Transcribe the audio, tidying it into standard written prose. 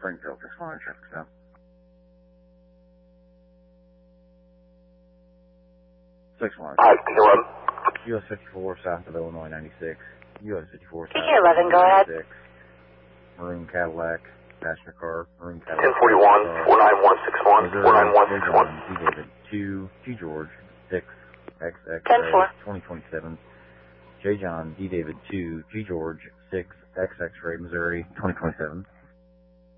Springfield. Just wanted to check this out. 6-1. US 54 south of Illinois 96. US 54 south TK 11, go ahead. 96. Maroon Cadillac, passenger car, Maroon Cadillac. 1041, 49161, 49161. D David 2, G George 6, XX 10-4. 2027. J John D David 2, G George 6, XX Ray Missouri 2027.